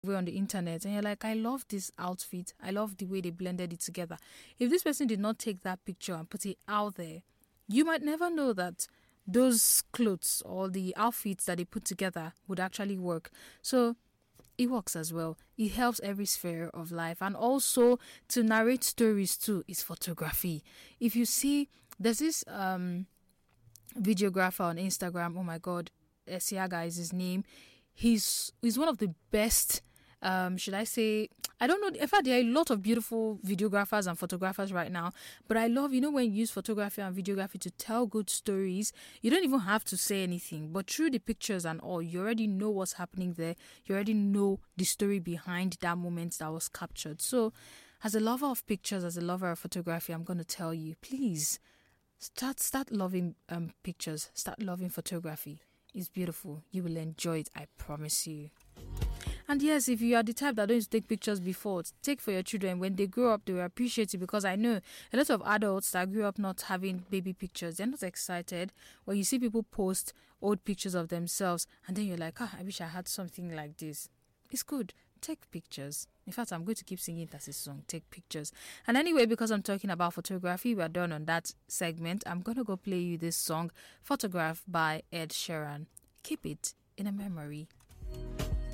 on the internet and you're like, I love this outfit. I love the way they blended it together. If this person did not take that picture and put it out there, you might never know that those clothes or the outfits that they put together would actually work. So it works as well. It helps every sphere of life. And also to narrate stories too is photography. If you see, there's this videographer on Instagram. Oh my God, Esiaga is his name. He's one of the best. Should I say? I don't know. In fact, there are a lot of beautiful videographers and photographers right now. But I love, when you use photography and videography to tell good stories, you don't even have to say anything. But through the pictures and all, you already know what's happening there. You already know the story behind that moment that was captured. So, as a lover of pictures, as a lover of photography, I'm going to tell you, please start loving pictures. Start loving photography. It's beautiful. You will enjoy it. I promise you. And yes, if you are the type that don't take pictures before, take for your children. When they grow up, they will appreciate it, because I know a lot of adults that grew up not having baby pictures, they're not excited when you see people post old pictures of themselves and then you're like, I wish I had something like this. It's good. Take pictures. In fact, I'm going to keep singing it as a song. Take pictures. And anyway, because I'm talking about photography, we're done on that segment. I'm going to go play you this song, Photograph by Ed Sheeran. Keep it in a memory.